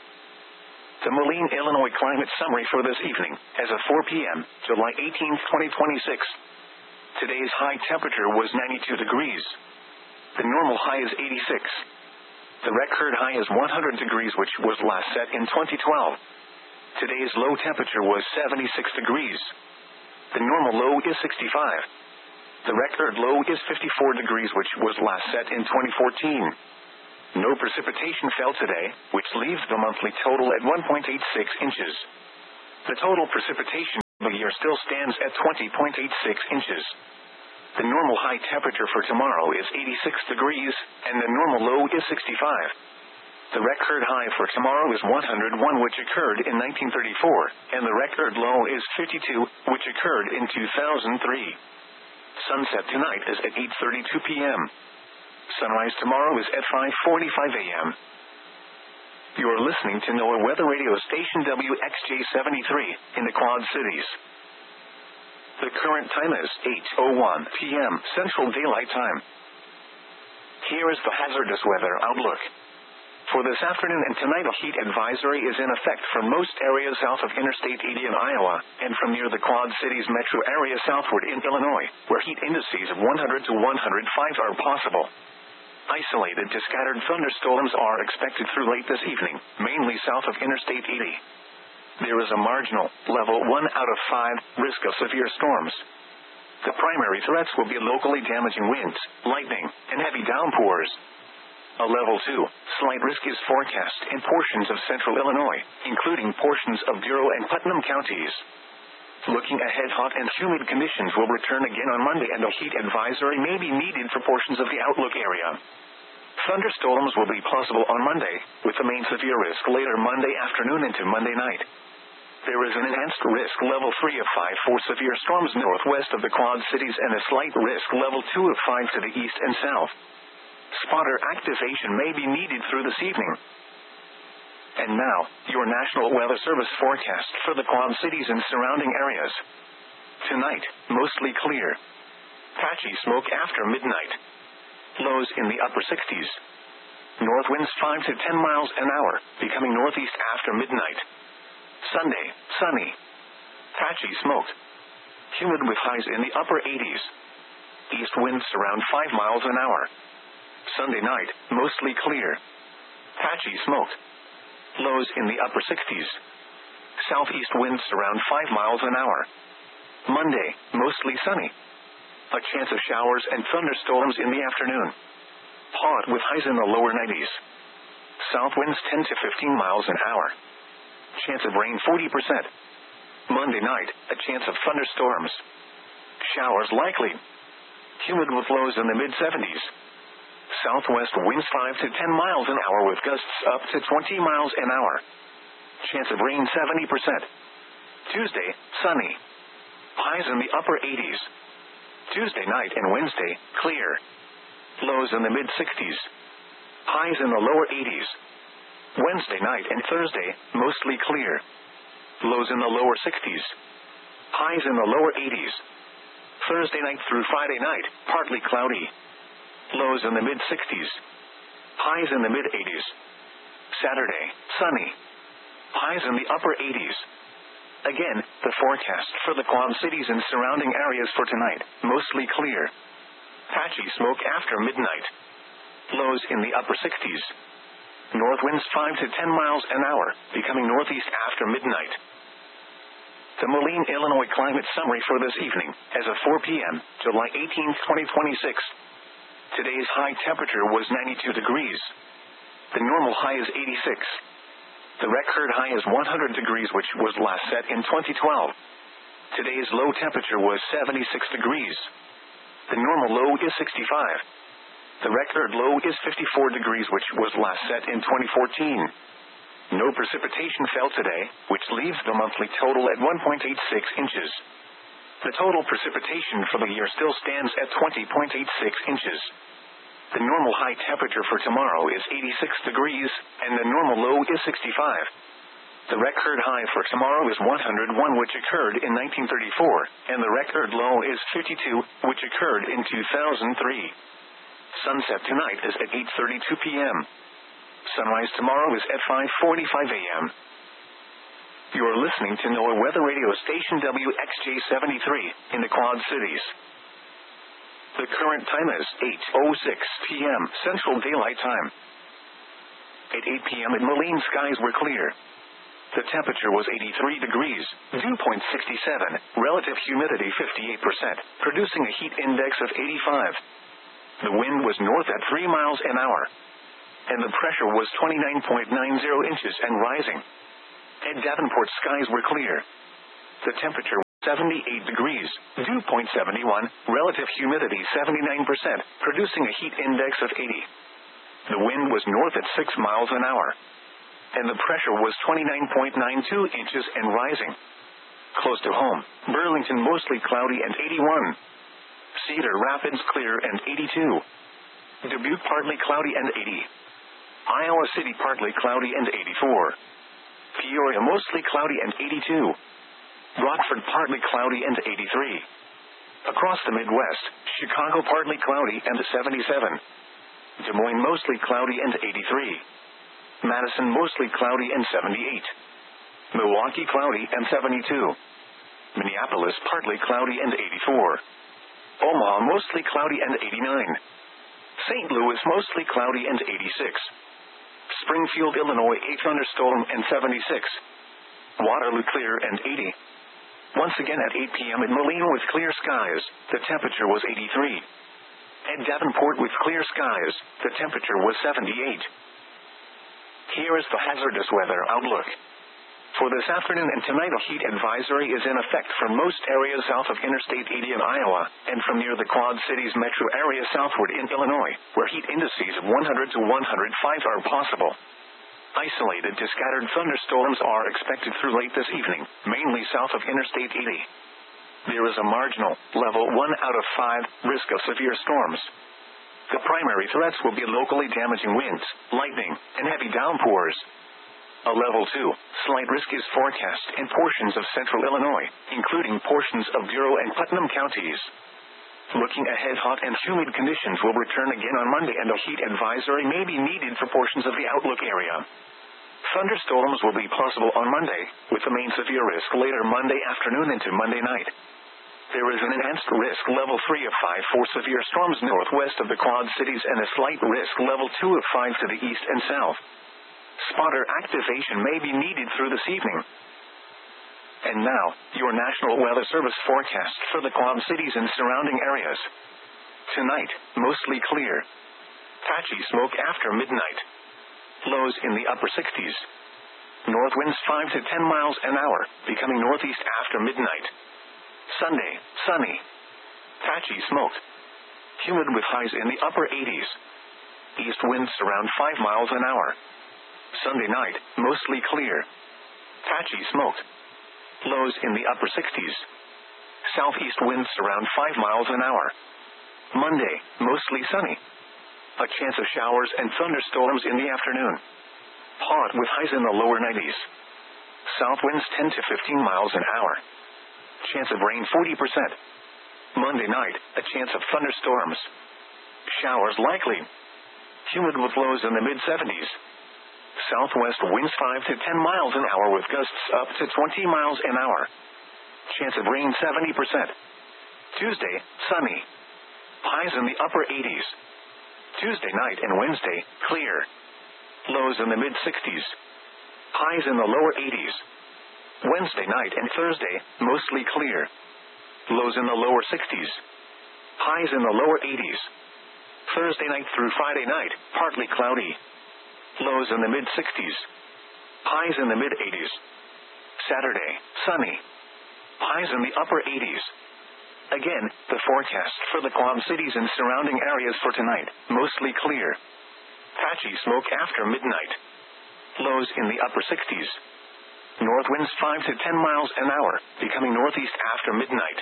S1: The Moline, Illinois climate summary for this evening, as of four p.m., July eighteenth, twenty twenty-six. Today's high temperature was ninety-two degrees. The normal high is eighty-six. The record high is one hundred degrees, which was last set in twenty twelve. Today's low temperature was seventy-six degrees. The normal low is sixty-five. The record low is fifty-four degrees, which was last set in twenty fourteen. No precipitation fell today, which leaves the monthly total at one point eight six inches. The total precipitation for the year still stands at twenty point eight six inches. The normal high temperature for tomorrow is eighty-six degrees, and the normal low is sixty-five. The record high for tomorrow is one hundred one, which occurred in nineteen thirty-four, and the record low is fifty-two, which occurred in two thousand three. Sunset tonight is at eight thirty-two p.m. Sunrise tomorrow is at five forty-five a.m. You are listening to NOAA Weather Radio Station W X J seventy-three, in the Quad Cities. The current time is eight oh one p.m. Central Daylight Time. Here is the hazardous weather outlook. For this afternoon and tonight, a heat advisory is in effect for most areas south of Interstate eighty in Iowa, and from near the Quad Cities metro area southward in Illinois, where heat indices of one hundred to one hundred five are possible. Isolated to scattered thunderstorms are expected through late this evening, mainly south of Interstate eighty. There is a marginal, level one out of five, risk of severe storms. The primary threats will be locally damaging winds, lightning, and heavy downpours. A level two, slight risk is forecast in portions of central Illinois, including portions of Bureau and Putnam counties. Looking ahead, hot and humid conditions will return again on Monday, and a heat advisory may be needed for portions of the outlook area. Thunderstorms will be possible on Monday, with the main severe risk later Monday afternoon into Monday night. There is an enhanced risk level three of five for severe storms northwest of the Quad Cities and a slight risk level two of five to the east and south. Spotter activation may be needed through this evening. And now, your National Weather Service forecast for the Quad Cities and surrounding areas. Tonight, mostly clear. Patchy smoke after midnight. Lows in the upper sixties. North winds five to ten miles an hour, becoming northeast after midnight. Sunday, sunny. Patchy smoke. Humid with highs in the upper eighties. East winds around five miles an hour. Sunday night, mostly clear. Patchy smoke. Lows in the upper sixties. Southeast winds around five miles an hour. Monday, mostly sunny. A chance of showers and thunderstorms in the afternoon. Hot with highs in the lower nineties. South winds ten to fifteen miles an hour. Chance of rain forty percent. Monday night, a chance of thunderstorms. Showers likely. Humid with lows in the mid-seventies. Southwest winds five to ten miles an hour with gusts up to twenty miles an hour. Chance of rain seventy percent. Tuesday, sunny. Highs in the upper eighties. Tuesday night and Wednesday, clear. Lows in the mid-sixties. Highs in the lower eighties. Wednesday night and Thursday, mostly clear. Lows in the lower sixties. Highs in the lower eighties. Thursday night through Friday night, partly cloudy. Lows in the mid-sixties. Highs in the mid-eighties. Saturday, sunny. Highs in the upper eighties. Again, the forecast for the Quad Cities and surrounding areas for tonight, mostly clear. Patchy smoke after midnight. Lows in the upper sixties. North winds five to ten miles an hour, becoming northeast after midnight. The Moline, Illinois climate summary for this evening, as of four p.m., July eighteenth, twenty twenty-six. Today's high temperature was ninety-two degrees. The normal high is eighty-six. The record high is one hundred degrees, which was last set in twenty twelve. Today's low temperature was seventy-six degrees. The normal low is sixty-five. The record low is fifty-four degrees, which was last set in twenty fourteen. No precipitation fell today, which leaves the monthly total at one point eight six inches. The total precipitation for the year still stands at twenty point eight six inches. The normal high temperature for tomorrow is eighty-six degrees, and the normal low is sixty-five. The record high for tomorrow is one hundred one, which occurred in nineteen thirty-four, and the record low is fifty-two, which occurred in two thousand three. Sunset tonight is at eight thirty-two p.m. Sunrise tomorrow is at five forty-five a.m. You are listening to NOAA Weather Radio Station W X J seventy-three, in the Quad Cities. The current time is eight oh six p.m. Central Daylight Time. At eight p.m. in Moline, skies were clear. The temperature was eighty-three degrees, dew point sixty-seven, relative humidity fifty-eight percent, producing a heat index of eighty-five. The wind was north at three miles an hour. and the pressure was twenty-nine point nine zero inches and rising. At Davenport, skies were clear. The temperature was seventy-eight degrees, dew point seven one, relative humidity seventy-nine percent, producing a heat index of eighty. The wind was north at six miles an hour, and the pressure was twenty-nine point nine two inches and rising. Close to home, Burlington mostly cloudy and eighty-one. Cedar Rapids clear and eighty-two. Dubuque partly cloudy and eighty. Iowa City partly cloudy and eighty-four. Peoria mostly cloudy and eighty-two. Rockford partly cloudy and eighty-three. Across the Midwest, Chicago partly cloudy and seventy-seven. Des Moines mostly cloudy and eighty-three. Madison mostly cloudy and seventy-eight. Milwaukee cloudy and seventy-two. Minneapolis partly cloudy and eighty-four. Omaha mostly cloudy and eighty-nine. Saint Louis mostly cloudy and eighty-six. Springfield, Illinois a thunderstorm and seventy-six. Waterloo clear and eighty. Once again at eight p.m. in Moline with clear skies, the temperature was eighty-three. At Davenport with clear skies, the temperature was seventy-eight. Here is the hazardous weather outlook. For this afternoon and tonight, a heat advisory is in effect for most areas south of Interstate eighty in Iowa, and from near the Quad Cities metro area southward in Illinois, where heat indices of one hundred to one hundred five are possible. Isolated to scattered thunderstorms are expected through late this evening, mainly south of Interstate eighty. There is a marginal, level one out of five, risk of severe storms. The primary threats will be locally damaging winds, lightning, and heavy downpours. A level two, slight risk is forecast in portions of central Illinois, including portions of Bureau and Putnam counties. Looking ahead, hot and humid conditions will return again on Monday, and a heat advisory may be needed for portions of the outlook area. Thunderstorms will be possible on Monday, with the main severe risk later Monday afternoon into Monday night. There is an enhanced risk level three of five for severe storms northwest of the Quad Cities and a slight risk level two of five to the east and south. Spotter activation may be needed through this evening. And now, your National Weather Service forecast for the Quad Cities and surrounding areas. Tonight, mostly clear. Patchy smoke after midnight. Lows in the upper sixties. North winds five to ten miles an hour, becoming northeast after midnight. Sunday, sunny. Patchy smoke. Humid with highs in the upper eighties. East winds around five miles an hour. Sunday night, mostly clear. Patchy smoke. Lows in the upper sixties. Southeast winds around five miles an hour. Monday, mostly sunny. A chance of showers and thunderstorms in the afternoon. Hot with highs in the lower nineties. South winds ten to fifteen miles an hour. Chance of rain forty percent. Monday night, a chance of thunderstorms. Showers likely. Humid with lows in the mid seventies. Southwest winds five to ten miles an hour with gusts up to twenty miles an hour. Chance of rain seventy percent. Tuesday, sunny. Highs in the upper eighties. Tuesday night and Wednesday, clear. Lows in the mid sixties. Highs in the lower eighties. Wednesday night and Thursday, mostly clear. Lows in the lower sixties. Highs in the lower eighties. Thursday night through Friday night, partly cloudy. Lows in the mid sixties. Highs in the mid eighties. Saturday, sunny. Highs in the upper eighties. Again, the forecast for the Quad Cities and surrounding areas for tonight, mostly clear. Patchy smoke after midnight. Lows in the upper sixties. North winds five to ten miles an hour, becoming northeast after midnight.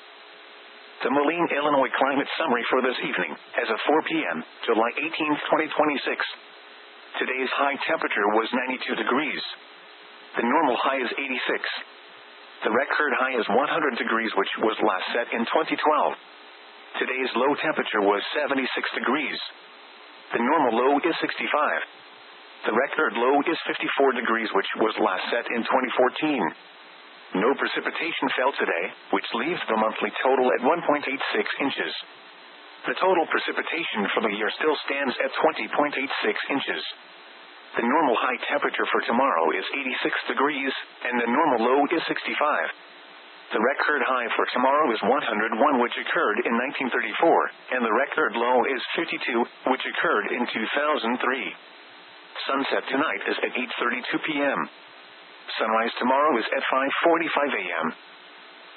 S1: The Moline, Illinois climate summary for this evening, as of four p.m., July eighteenth, twenty twenty-six. Today's high temperature was ninety-two degrees. The normal high is eighty-six. The record high is one hundred degrees, which was last set in twenty twelve. Today's low temperature was seventy-six degrees. The normal low is sixty-five. The record low is fifty-four degrees, which was last set in twenty fourteen. No precipitation fell today, which leaves the monthly total at one point eight six inches. The total precipitation for the year still stands at twenty point eight six inches. The normal high temperature for tomorrow is eighty-six degrees, and the normal low is sixty-five. The record high for tomorrow is one hundred one, which occurred in nineteen thirty-four, and the record low is fifty-two, which occurred in two thousand three. Sunset tonight is at eight thirty-two p m Sunrise tomorrow is at five forty-five a m